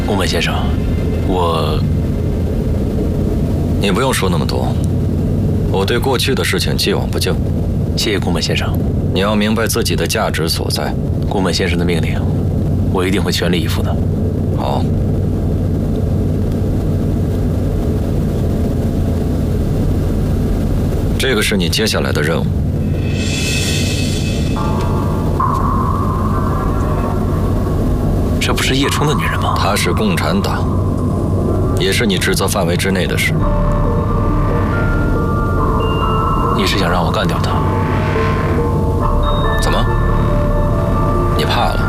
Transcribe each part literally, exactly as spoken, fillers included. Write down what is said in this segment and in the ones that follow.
宫本先生，我…… 你不用说那么多，我对过去的事情既往不咎。 谢谢宫本先生。 你要明白自己的价值所在。 宫本先生的命令，我一定会全力以赴的。 好。这个是你接下来的任务。 这不是叶冲的女人吗？ 她是共产党，也是你职责范围之内的事。 你是想让我干掉她？ 怎么？你怕了？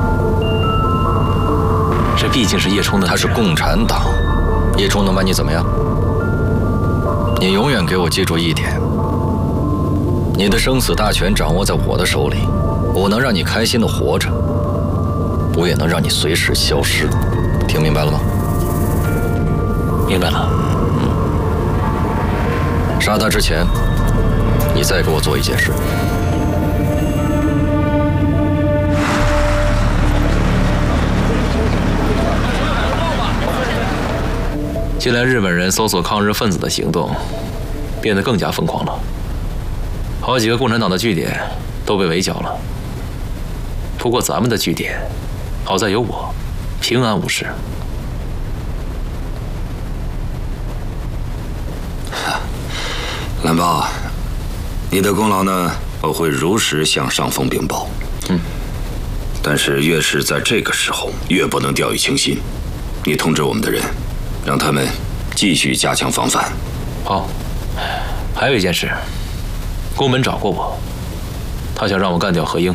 这毕竟是叶冲的女人。 她是共产党，叶冲能把你怎么样？你永远给我记住一点：你的生死大权掌握在我的手里，我能让你开心的活着，我也能让你随时消失。听明白了吗？ 明白了。 嗯。杀他之前，你再给我做一件事。 近来日本人搜索抗日分子的行动变得更加疯狂了，好几个共产党的据点都被围剿了。不过咱们的据点好在有我，平安无事。 蓝豹，你的功劳呢，我会如实向上峰禀报。 嗯。 但是越是在这个时候，越不能掉以轻心。你通知我们的人，让他们继续加强防范。 好。还有一件事，宫本找过我，他想让我干掉何英。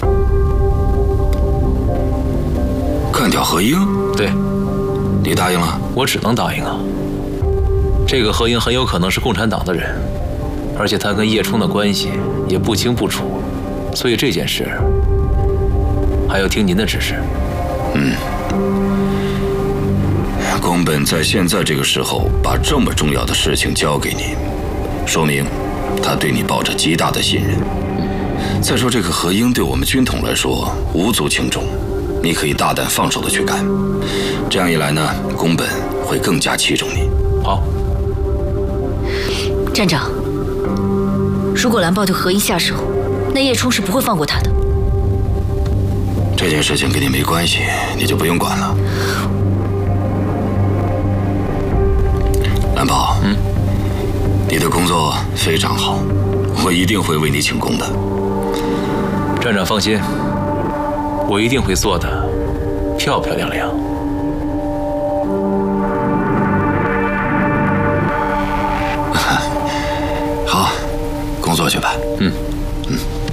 干掉何英？ 对。 你答应了？ 我只能答应啊。这个何英很有可能是共产党的人，而且他跟叶冲的关系也不清不楚，所以这件事还要听您的指示。 嗯。宫本在现在这个时候把这么重要的事情交给你，说明他对你抱着极大的信任。再说这个何英对我们军统来说无足轻重，你可以大胆放手的去干。这样一来呢，宫本会更加器重你。 好。 站长，如果蓝豹对何英下手，那叶冲是不会放过他的。 这件事情跟你没关系，你就不用管了。蓝豹， 嗯， 你的工作非常好，我一定会为你请功的。 站长放心，我一定会做得漂漂亮亮。 好，工作去吧。 嗯嗯。